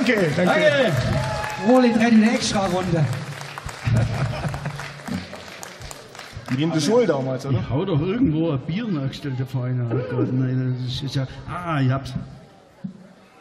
Danke. Danke. Roland rennt in die Extra-Runde. Wie in der Schule damals, oder? Ich hau doch irgendwo ein Bier nachgestellt, der Feiner. Oh Gott, nein, das ist ja. Ah, ich hab's.